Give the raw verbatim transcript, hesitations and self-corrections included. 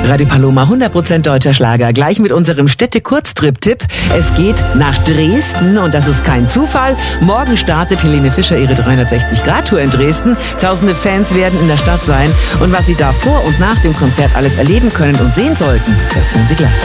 Radio Paloma, hundert Prozent deutscher Schlager. Gleich mit unserem Städte-Kurztrip-Tipp. Es geht nach Dresden und das ist kein Zufall. Morgen startet Helene Fischer ihre dreihundertsechzig Grad Tour in Dresden. Tausende Fans werden in der Stadt sein. Und was Sie da vor und nach dem Konzert alles erleben können und sehen sollten, das hören Sie gleich.